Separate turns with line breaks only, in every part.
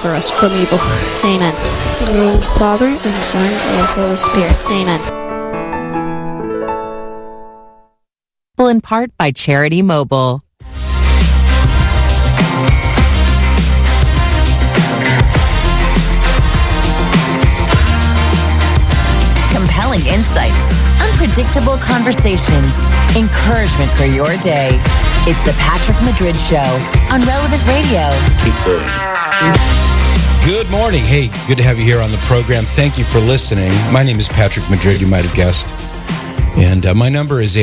deliver us from evil. Amen. In the name of the Father, and the Son, and the Holy Spirit. Amen.
In part by Charity Mobile. Compelling insights, unpredictable conversations, encouragement for your day. It's the Patrick Madrid Show on Relevant Radio.
Good morning. Hey, good to have you here on the program. Thank you for listening. My name is Patrick Madrid, you might have guessed. And my number is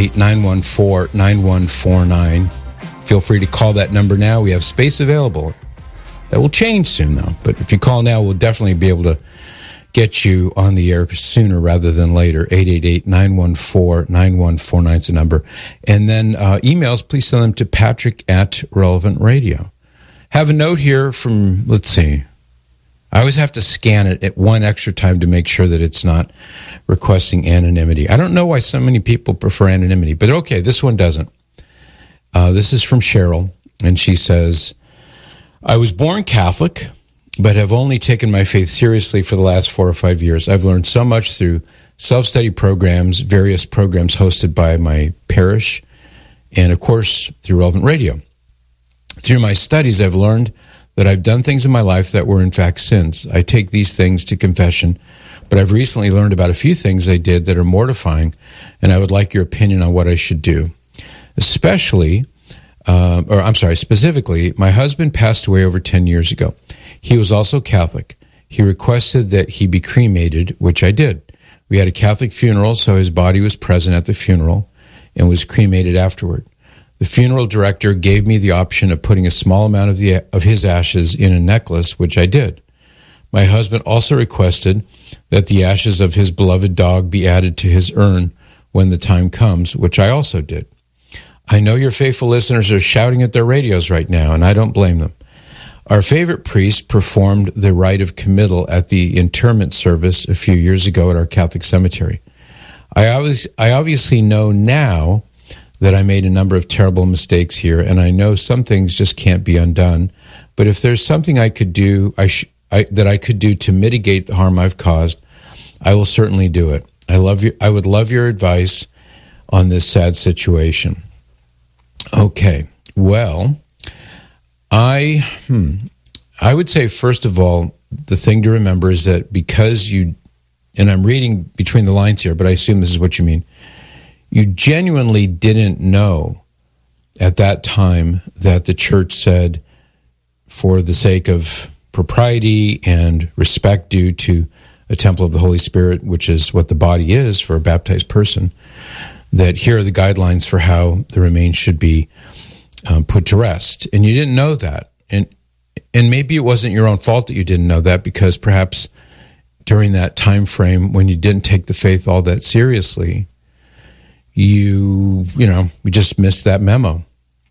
888-914-9149. Feel free to call that number now. We have space available. That will change soon, though. But if you call now, we'll definitely be able to get you on the air sooner rather than later. 888-914-9149 is the number. And then emails, please send them to patrick@relevantradio. Have a note here from, let's see. I always have to scan it at one extra time to make sure that it's not requesting anonymity. I don't know why so many people prefer anonymity, but okay, this one doesn't. This is from Cheryl, and she says, I was born Catholic, but have only taken my faith seriously for the last 4 or 5 years. I've learned so much through self-study programs, various programs hosted by my parish, and of course, through Relevant Radio. Through my studies, I've learned that I've done things in my life that were in fact sins. I take these things to confession, but I've recently learned about a few things I did that are mortifying, and I would like your opinion on what I should do. Specifically, my husband passed away over 10 years ago. He was also Catholic. He requested that he be cremated, which I did. We had a Catholic funeral, so his body was present at the funeral and was cremated afterward. The funeral director gave me the option of putting a small amount of his ashes in a necklace, which I did. My husband also requested that the ashes of his beloved dog be added to his urn when the time comes, which I also did. I know your faithful listeners are shouting at their radios right now, and I don't blame them. Our favorite priest performed the rite of committal at the interment service a few years ago at our Catholic cemetery. I obviously know now that I made a number of terrible mistakes here, and I know some things just can't be undone. But if there's something I could do, that I could do to mitigate the harm I've caused, I will certainly do it. I would love your advice on this sad situation. Okay, well, I would say, first of all, the thing to remember is that because you, and I'm reading between the lines here, but I assume this is what you mean, you genuinely didn't know at that time that the church said, for the sake of propriety and respect due to a temple of the Holy Spirit, which is what the body is for a baptized person, that here are the guidelines for how the remains should be put to rest. And you didn't know that. And maybe it wasn't your own fault that you didn't know that, because perhaps during that time frame when you didn't take the faith all that seriously, you just missed that memo.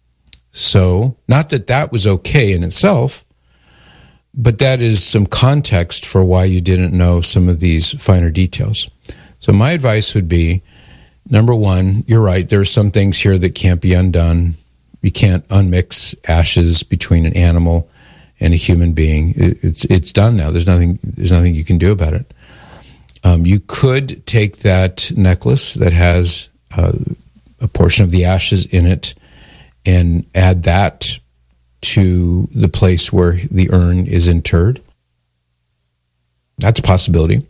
So, not that that was okay in itself, but that is some context for why you didn't know some of these finer details. So my advice would be, number one, you're right, there are some things here that can't be undone. You can't unmix ashes between an animal and a human being. It's done now. There's nothing you can do about it. You could take that necklace that has a portion of the ashes in it and add that to the place where the urn is interred. That's a possibility.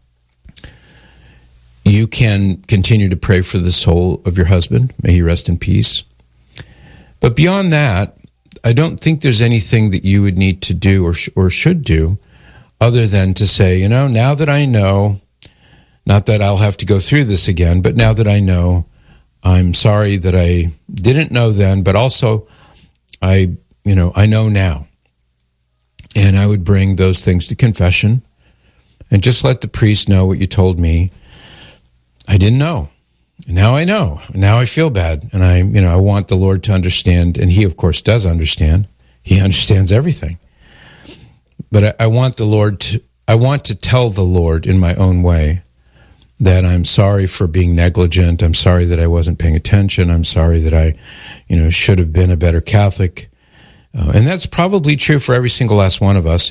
You can continue to pray for the soul of your husband. May he rest in peace. But beyond that, I don't think there's anything that you would need to do or should do other than to say, now that I know, not that I'll have to go through this again, but now that I know, I'm sorry that I didn't know then, but also I know now. And I would bring those things to confession and just let the priest know what you told me. I didn't know. Now I know. Now I feel bad. And I want the Lord to understand. And he, of course, does understand. He understands everything. But I want to tell the Lord in my own way that I'm sorry for being negligent. I'm sorry that I wasn't paying attention. I'm sorry that I, should have been a better Catholic. And that's probably true for every single last one of us.